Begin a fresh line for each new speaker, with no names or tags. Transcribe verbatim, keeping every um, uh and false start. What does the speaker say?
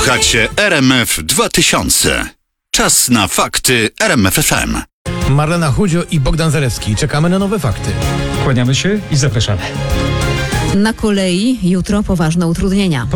Słuchacie R M F dwa tysiące. Czas na fakty R M F F M.
Marlena Chudzio i Bogdan Zalewski. Czekamy na nowe fakty.
Kłaniamy się i zapraszamy.
Na kolei jutro poważne utrudnienia.